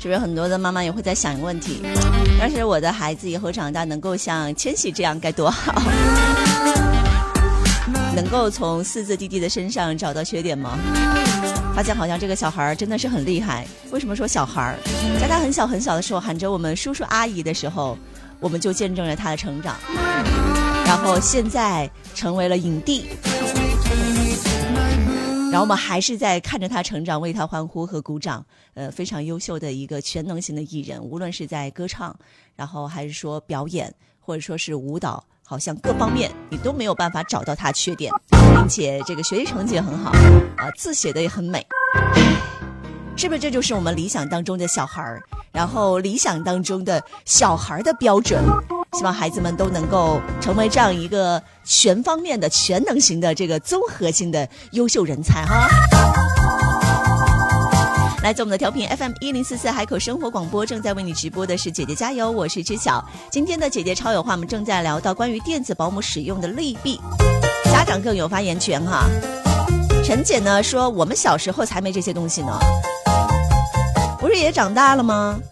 是不是很多的妈妈也会在想一个问题，要是我的孩子以后长大能够像千玺这样该多好，能够从四字弟弟的身上找到缺点吗？发现好像这个小孩真的是很厉害。为什么说小孩？在他很小很小的时候喊着我们叔叔阿姨的时候，我们就见证了他的成长，然后现在成为了影帝，然后我们还是在看着他成长，为他欢呼和鼓掌。非常优秀的一个全能型的艺人，无论是在歌唱，然后还是说表演，或者说是舞蹈，好像各方面你都没有办法找到他缺点，并且这个学习成绩也很好，字写的也很美。是不是这就是我们理想当中的小孩，然后理想当中的小孩的标准？希望孩子们都能够成为这样一个全方面的全能型的这个综合性的优秀人才哈。来自我们的调频 FM1044 海口生活广播，正在为你直播的是姐姐加油，我是知晓。今天的姐姐超有话，我们正在聊到关于电子保姆使用的利弊，家长更有发言权哈。陈姐呢说，我们小时候才没这些东西呢，不是也长大了吗？